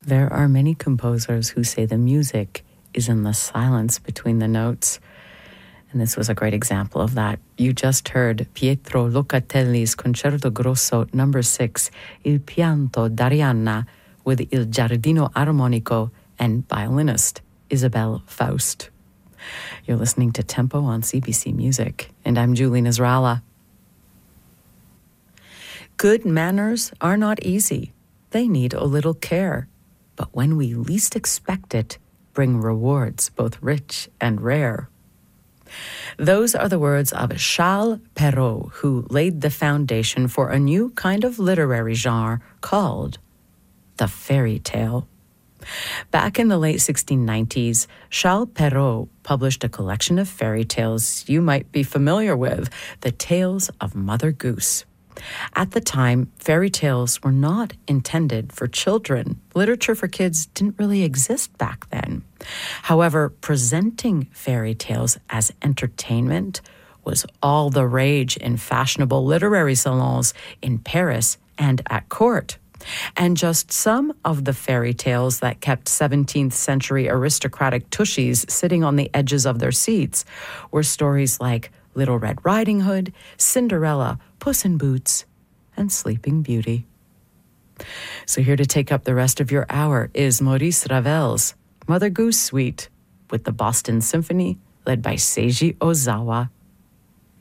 There are many composers who say the music is in the silence between the notes. And this was a great example of that. You just heard Pietro Locatelli's Concerto Grosso No. 6, Il Pianto d'Arianna, with Il Giardino Armonico and violinist Isabel Faust. You're listening to Tempo on CBC Music, and I'm Julie Nasrallah. Good manners are not easy. They need a little care. But when we least expect it, bring rewards both rich and rare. Those are the words of Charles Perrault, who laid the foundation for a new kind of literary genre called the fairy tale. Back in the late 1690s, Charles Perrault published a collection of fairy tales you might be familiar with, the Tales of Mother Goose. At the time, fairy tales were not intended for children. Literature for kids didn't really exist back then. However, presenting fairy tales as entertainment was all the rage in fashionable literary salons in Paris and at court. And just some of the fairy tales that kept 17th century aristocratic tushies sitting on the edges of their seats were stories like Little Red Riding Hood, Cinderella, Puss in Boots, and Sleeping Beauty. So here to take up the rest of your hour is Maurice Ravel's Mother Goose Suite with the Boston Symphony led by Seiji Ozawa.